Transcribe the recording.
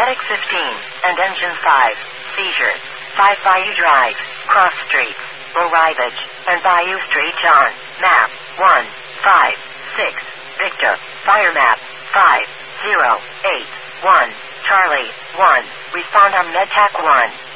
Medic 15, and Engine 5, seizures. 5 Bayou Drive, Cross Street, Low Rivage, and Bayou Street on map 156. Victor, fire map 5081. Charlie 1, respond on MedTac 1.